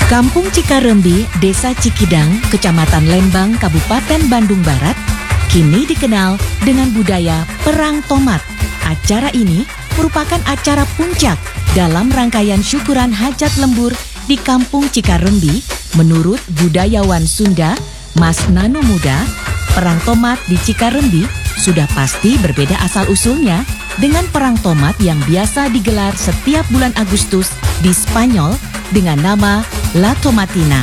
Kampung Cikarembi, Desa Cikidang, Kecamatan Lembang, Kabupaten Bandung Barat, kini dikenal dengan budaya Perang Tomat. Acara ini merupakan acara puncak dalam rangkaian syukuran hajat lembur di Kampung Cikarembi. Menurut budayawan Sunda, Mas Nano Muda, Perang Tomat di Cikarembi sudah pasti berbeda asal-usulnya dengan Perang Tomat yang biasa digelar setiap bulan Agustus di Spanyol dengan nama La Tomatina.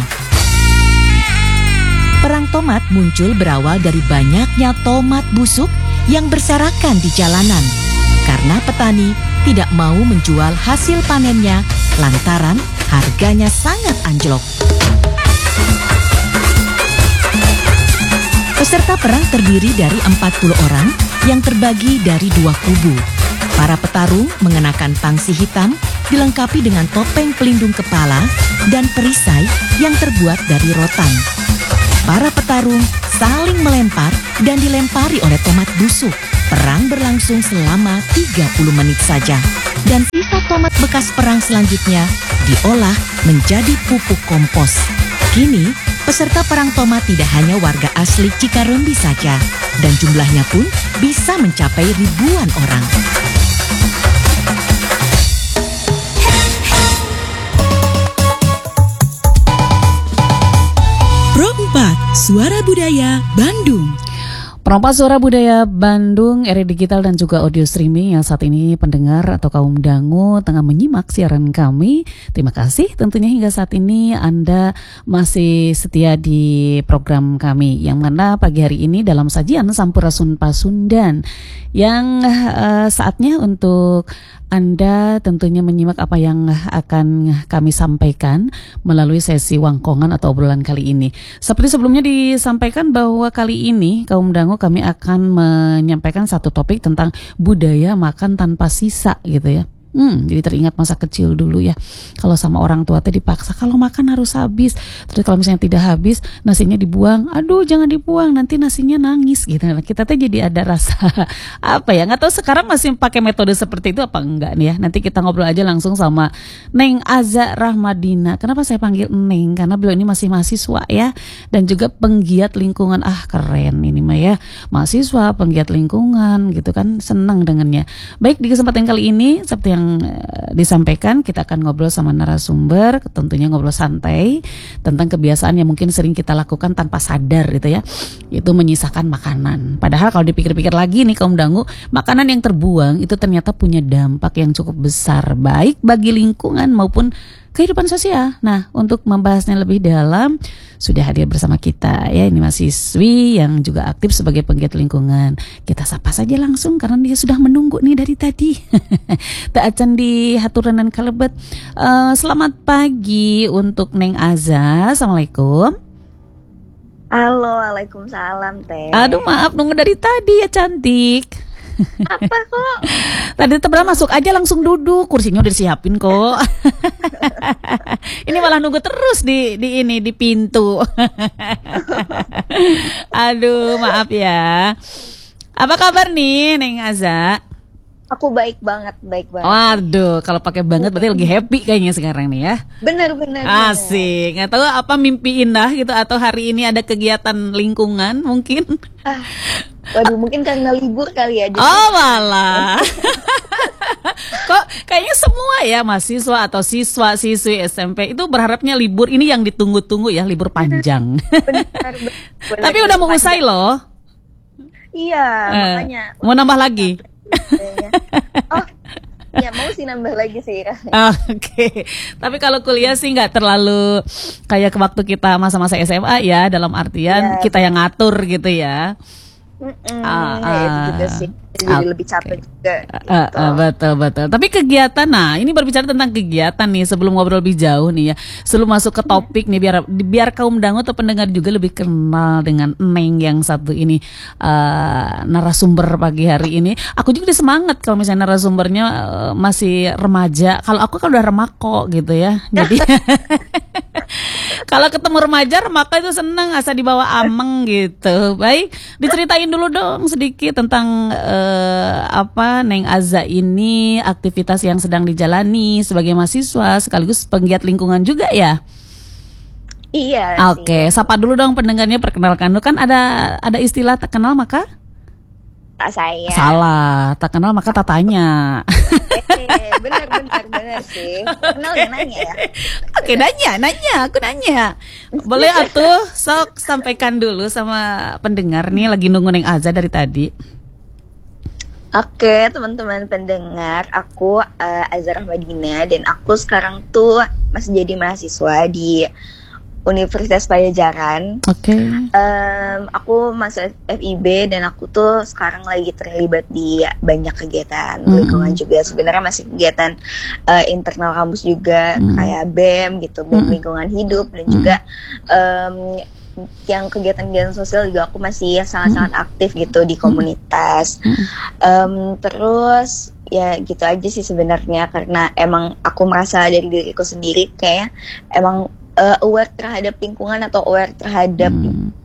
Perang tomat muncul berawal dari banyaknya tomat busuk yang berserakan di jalanan karena petani tidak mau menjual hasil panennya lantaran harganya sangat anjlok. Peserta perang terdiri dari 40 orang yang terbagi dari dua kubu. Para petarung mengenakan pangsi hitam dilengkapi dengan topeng pelindung kepala dan perisai yang terbuat dari rotan. Para petarung saling melempar dan dilempari oleh tomat busuk. Perang berlangsung selama 30 menit saja. Dan sisa tomat bekas perang selanjutnya diolah menjadi pupuk kompos. Kini, peserta perang tomat tidak hanya warga asli Cikarembi saja, dan jumlahnya pun bisa mencapai ribuan orang. Pro 4, Suara Budaya Bandung. Perompak Suara Budaya Bandung, era digital dan juga audio streaming yang saat ini pendengar atau kaum dangu tengah menyimak siaran kami. Terima kasih tentunya hingga saat ini Anda masih setia di program kami, yang mana pagi hari ini dalam sajian Sampurasun Pasundan yang saatnya untuk Anda tentunya menyimak apa yang akan kami sampaikan melalui sesi wangkongan atau obrolan kali ini. Seperti sebelumnya disampaikan bahwa kali ini kaum dangu kami akan menyampaikan satu topik tentang budaya makan tanpa sisa gitu ya. Jadi teringat masa kecil dulu ya. Kalau sama orang tua teh dipaksa kalau makan harus habis. Terus kalau misalnya tidak habis, nasinya dibuang. Aduh, jangan dibuang, nanti nasinya nangis gitu. Nah, kita teh jadi ada rasa apa ya? Nggak tahu sekarang masih pakai metode seperti itu apa enggak nih ya. Nanti kita ngobrol aja langsung sama Neng Aza Rahmadina. Kenapa saya panggil Neng? Karena beliau ini masih mahasiswa ya, dan juga penggiat lingkungan. Ah, keren ini mah ya. Mahasiswa, penggiat lingkungan gitu kan, senang dengannya. Baik, di kesempatan kali ini seperti yang disampaikan, kita akan ngobrol sama narasumber, tentunya ngobrol santai tentang kebiasaan yang mungkin sering kita lakukan tanpa sadar gitu ya, itu menyisakan makanan. Padahal kalau dipikir-pikir lagi nih kaum dangu, makanan yang terbuang itu ternyata punya dampak yang cukup besar, baik bagi lingkungan maupun kehidupan sosial. Nah, untuk membahasnya lebih dalam sudah hadir bersama kita ya, ini mahasiswi yang juga aktif sebagai penggiat lingkungan. Kita sapa saja langsung karena dia sudah menunggu nih dari tadi. Tak acan di haturan kalebet. Selamat pagi untuk Neng Aza. Assalamualaikum. Halo, waalaikumsalam teh. Aduh, maaf nunggu dari tadi ya cantik. Apa kok? Tadi tebelah masuk aja langsung duduk, kursinya udah disiapin kok. Ini malah nunggu terus di pintu. Aduh, maaf ya. Apa kabar nih Neng Aza? Aku baik banget. Waduh, kalau pakai banget berarti lagi happy kayaknya sekarang nih ya. Bener. Asik. Nggak tahu apa mimpi indah gitu atau hari ini ada kegiatan lingkungan mungkin. Waduh, mungkin karena libur kali ya. Oh malah. Kok kayaknya semua ya mahasiswa atau siswa-siswi SMP itu berharapnya libur ini yang ditunggu-tunggu ya, libur panjang. Benar. Tapi udah mau usai loh. Iya, makanya. Mau nambah lagi? Oh, ya mau sih nambah lagi sih. Oke. Tapi kalau kuliah sih nggak terlalu kayak ke waktu kita masa-masa SMA ya, dalam artian kita yang ngatur gitu ya. Itu juga sih. Jadi lebih capek juga gitu. Betul. Tapi kegiatan, nah ini berbicara tentang kegiatan nih, sebelum ngobrol lebih jauh nih ya, sebelum masuk ke topik nih, biar kaum dangu atau pendengar juga lebih kenal dengan Neng yang satu ini, narasumber pagi hari ini. Aku juga semangat kalau misalnya narasumbernya masih remaja. Kalau aku kan udah remako gitu ya, jadi kalau ketemu remaja remako itu seneng, asa dibawa ameng gitu. Baik, diceritain dulu dong sedikit tentang Neng Aza ini, aktivitas yang sedang dijalani sebagai mahasiswa sekaligus penggiat lingkungan juga ya. Iya Oke, sih. sapa dulu dong pendengarnya, perkenalkan dulu. Kan ada istilah tak kenal maka Tak saya. salah, tak kenal maka tak tanya. Benar sih. Kenal yang nanya ya. Oke, aku nanya. Boleh atuh, sok sampaikan dulu sama pendengar nih, lagi nunggu Neng Aza dari tadi. Oke, teman-teman pendengar, aku Azhar Rahmadina dan aku sekarang tuh masih jadi mahasiswa di Universitas Pajajaran. Oke. Aku masuk FIB dan aku tuh sekarang lagi terlibat di banyak kegiatan lingkungan juga. Sebenarnya masih kegiatan internal kampus juga, kayak BEM gitu, BEM lingkungan hidup, dan juga yang kegiatan-kegiatan sosial juga aku masih sangat-sangat aktif gitu di komunitas. Terus ya gitu aja sih sebenarnya, karena emang aku merasa dari diriku sendiri kayak emang aware terhadap lingkungan atau aware terhadap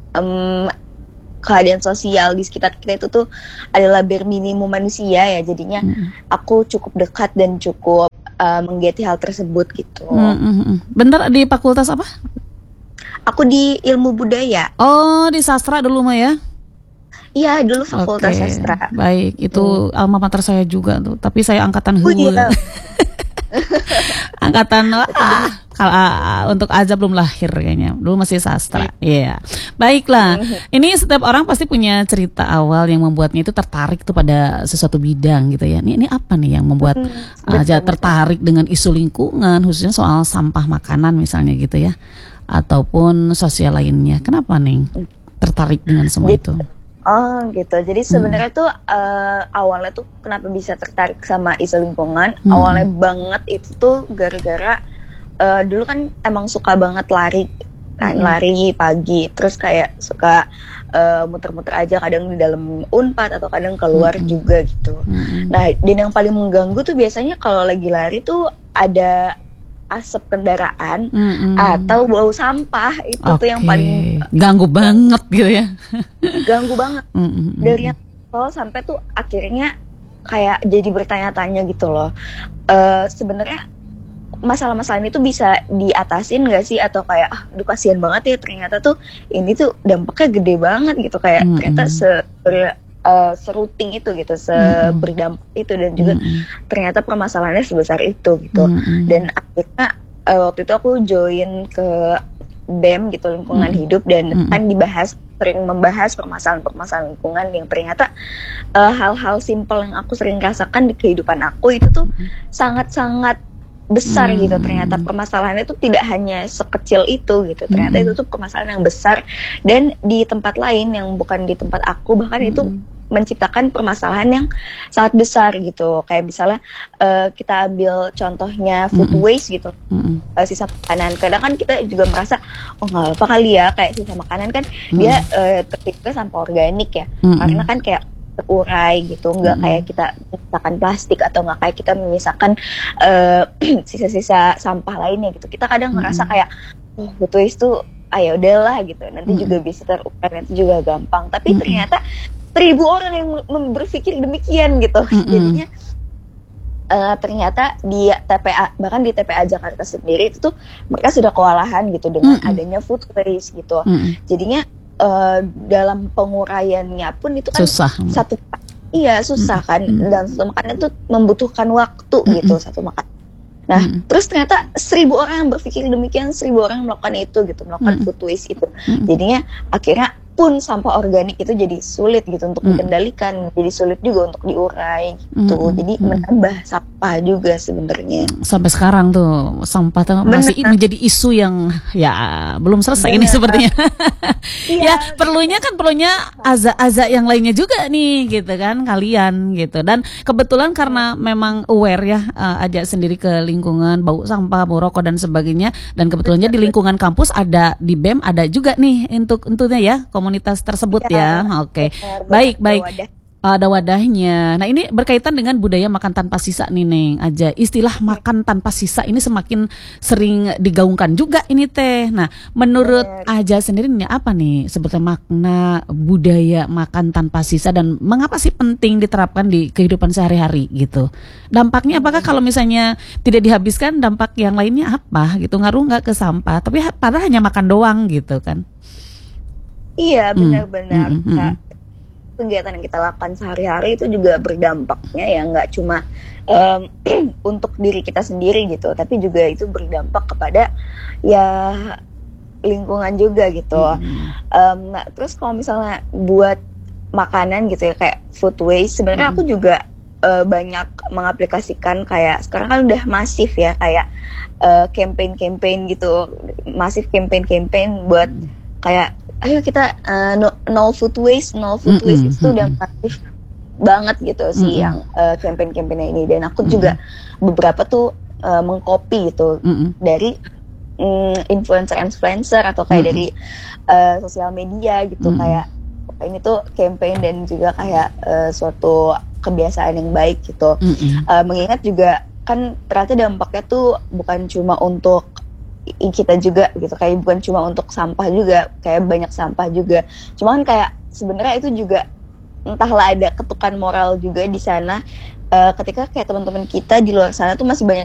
keadaan sosial di sekitar kita itu tuh adalah bare minimum manusia ya, jadinya aku cukup dekat dan cukup menggeti hal tersebut gitu. Bentar, di fakultas apa? Aku di ilmu budaya. Oh, di sastra dulu mah ya? Iya, dulu fakultas Oke, sastra. baik, itu alma mater saya juga tuh, tapi saya angkatan heula. Iya. Angkatan kalau untuk Aza belum lahir kayaknya, dulu masih sastra. Iya. Baiklah. Ini setiap orang pasti punya cerita awal yang membuatnya itu tertarik tuh pada sesuatu bidang gitu ya. Ini apa nih yang membuat Aza tertarik dengan isu lingkungan, khususnya soal sampah makanan misalnya gitu ya, ataupun sosial lainnya. Kenapa nih tertarik dengan semua itu? Oh gitu. Jadi sebenarnya tuh awalnya tuh kenapa bisa tertarik sama isu lingkungan? Awalnya banget itu tuh gara-gara dulu kan emang suka banget lari, lari pagi. Terus kayak suka muter-muter aja, kadang di dalam Unpad atau kadang keluar juga gitu. Nah, dan yang paling mengganggu tuh biasanya kalau lagi lari tuh ada asap kendaraan atau bau sampah. Itu tuh yang paling ganggu banget gitu ya. Ganggu banget. Dari yang sampai tuh akhirnya kayak jadi bertanya-tanya gitu loh. Sebenarnya masalah-masalah ini tuh bisa diatasin gak sih, atau kayak aduh kasihan banget ya, ternyata tuh ini tuh dampaknya gede banget gitu, kayak ternyata seruting itu gitu, seberdampak itu, dan juga ternyata permasalahannya sebesar itu gitu. Dan akhirnya waktu itu aku join ke BEM gitu, lingkungan hidup, dan kan sering membahas permasalahan lingkungan yang ternyata hal-hal simpel yang aku sering rasakan di kehidupan aku itu tuh sangat-sangat besar gitu. Ternyata permasalahannya itu tidak hanya sekecil itu gitu, ternyata itu tuh permasalahan yang besar, dan di tempat lain yang bukan di tempat aku bahkan itu menciptakan permasalahan yang sangat besar gitu. Kayak misalnya kita ambil contohnya food waste gitu, sisa makanan. Kadang kan kita juga merasa oh nggak apa kali ya, kayak sisa makanan kan dia terpikir sampah organik ya, karena kan kayak terurai gitu, nggak kayak kita memisahkan plastik atau nggak kayak kita memisahkan sisa-sisa sampah lainnya gitu. Kita kadang ngerasa kayak food waste tuh ayo udahlah gitu, nanti juga bisa terurai, nanti juga gampang. Tapi ternyata 1000 orang yang berpikir demikian gitu. Jadinya ternyata di TPA, bahkan di TPA Jakarta sendiri itu tuh mereka sudah kewalahan gitu dengan adanya food waste gitu. Jadinya dalam penguraiannya pun itu kan susah kan, dan satu makanan itu membutuhkan waktu gitu, satu makan. Nah, terus ternyata 1000 orang yang berpikir demikian, 1000 orang melakukan itu gitu, melakukan food waste itu. Jadinya akhirnya pun sampah organik itu jadi sulit gitu untuk dikendalikan, jadi sulit juga untuk diurai gitu. Jadi menambah sampah juga sebenarnya. Sampai sekarang tuh sampah tuh masih menjadi isu yang ya belum selesai ini sepertinya. Ya perlunya azza yang lainnya juga nih gitu kan, kalian gitu. Dan kebetulan karena memang aware ya, ajak sendiri ke lingkungan, bau sampah, bau rokok dan sebagainya. Dan kebetulannya di lingkungan kampus ada, di BEM ada juga nih untuknya ya komunitas tersebut ya. Oke. Baik. ada wadahnya. Nah ini berkaitan dengan budaya makan tanpa sisa nih Neng aja. Istilah makan tanpa sisa ini semakin sering digaungkan juga ini teh. Nah menurut Aja sendiri nih apa nih sebetulnya makna budaya makan tanpa sisa dan mengapa sih penting diterapkan di kehidupan sehari-hari gitu? Dampaknya apakah kalau misalnya tidak dihabiskan dampak yang lainnya apa gitu? Ngaruh nggak ke sampah? Tapi padahal hanya makan doang gitu kan? Iya benar-benar. Kegiatan yang kita lakukan sehari-hari itu juga berdampaknya ya nggak cuma untuk diri kita sendiri gitu, tapi juga itu berdampak kepada ya lingkungan juga gitu. Nah, terus kalau misalnya buat makanan gitu ya kayak food waste, sebenarnya aku juga banyak mengaplikasikan kayak sekarang kan udah masif ya kayak campaign gitu, masif campaign buat kayak ayo kita no food waste itu udah masif banget gitu sih yang campaign-campaignnya ini, dan aku juga beberapa tuh mengcopy gitu dari influencer atau kayak dari sosial media gitu, kayak ini tuh campaign dan juga kayak suatu kebiasaan yang baik gitu. Mengingat juga kan ternyata dampaknya tuh bukan cuma untuk kita juga gitu, kayak bukan cuma untuk sampah juga, kayak banyak sampah juga. Cuman kayak sebenarnya itu juga entahlah ada ketukan moral juga di sana ketika kayak teman-teman kita di luar sana tuh masih banyak